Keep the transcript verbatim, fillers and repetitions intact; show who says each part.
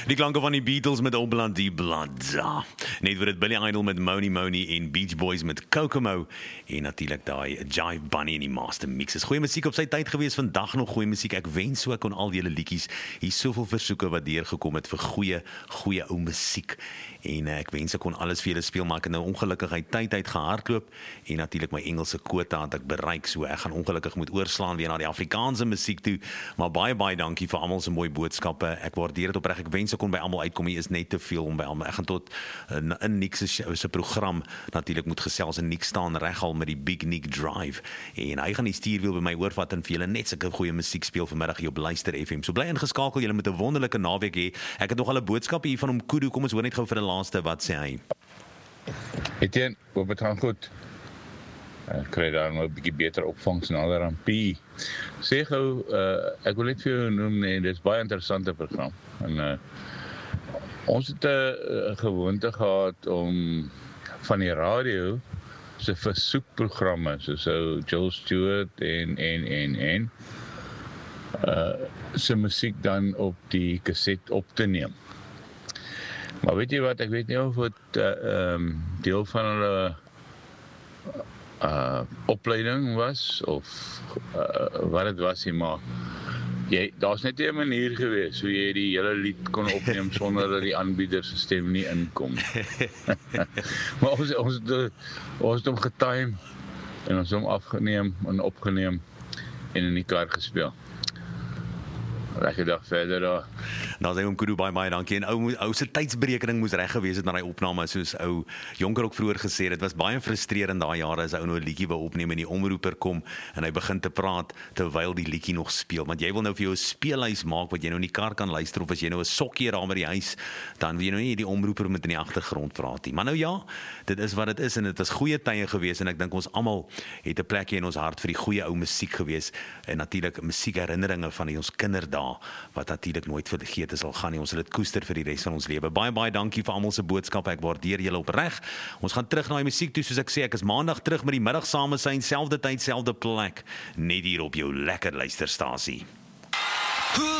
Speaker 1: Die klanke van die Beatles met Obladi Blada. Net weer het Billy Idol met Moni Moni en Beach Boys met Kokomo en natuurlik daai Jive Bunny in die master mix. Is goeie musiek op sy tyd gewees, vandag nog goeie musiek. Ek wens so ek kon al julle liedjies, hier soveel versoeke wat deurgekom het vir goeie goeie ou musiek. En uh, ek wens ek kon alles vir julle speel, maar ek het nou ongelukkig uit tyd uit gehardloop en natuurlik my Engelse quota het ek bereik, so ek gaan ongelukkig moet oorslaan weer na die Afrikaanse musiek toe. Maar baie baie dankie vir almal se mooi boodskappe. Ek waardeer dit opreg. Ek wens ek kon by almal uitkom. Hier is net te veel om by almal. Ek gaan tot uh, in Nick se, se program natuurlik moet gesels en Nick staan regal met die Big Nick Drive en hy gaan die stuurwiel by my oorvat en vir julle net sulke goeie musiek speel vanmiddag hier op Luister F M. So bly ingeskakel, julle moet 'n wonderlike naweek hê. Ek het nog al 'n boodskap hier van hom Kudu. Kom ons hoor net gou vir 'n laaste, wat sê hy?
Speaker 2: Etienne, hoop het gaan goed. Ek kry daar nou 'n bietjie beter opvangs na ander aan P. Sê gou, uh, ek wil net vir jou noem, nee, dit is baie interessante program. En uh, ons het 'n gewoonte gehad om van die radio se versoekprogramme, soos ou Joel Stewart en en en en uh, se musiek dan op die kaset op te neem. Maar weet jy wat, ek weet nie of het uh, um, deel van hulle uh, opleiding was, of uh, wat het was nie, maar jy, daar's net 'n manier gewees, hoe jy die hele lied kon opneem, sonder dat die aanbieder se stem nie inkom. Maar ons, ons, het, ons het hom getime, en ons het hom afgeneem, en opgeneem, en in die kar gespeel. Lekker dag verder daar.
Speaker 1: Nou sê hom Kudu, baie baie dankie. En ou ou se tydsberekening moes reg gewees het na daai opname, soos ou Jonker ook vroeër gesê het. Dit was baie frustrerend daai jare as ou nou 'n liedjie wou opneem en die omroeper kom en hy begin te praat terwyl die liedjie nog speel. Want jy wil nou vir jou 'n speellys maak wat jy nou in die kar kan luister, of as jy nou 'n sokkie daar by die huis, dan wil jy nou nie die omroeper met in die agtergrond praat nie. Maar nou ja, dit is wat dit is en dit was goeie tye gewees en ek dink ons almal het 'n plekjie in ons hart vir die goeie ou musiek gewees en natuurlik musiekherinneringe van ons kinderdae wat natuurlik nooit vergeet sal gaan nie. Ons sal dit koester vir die res van ons lewe. Baie baie dankie vir almal se boodskappe. Ek waardeer julle opreg. Ons gaan terug na die musiek toe, soos ek sê, ek is maandag terug met die middagsamesyn, selfde tyd, selfde plek, net hier op jou lekker luisterstasie.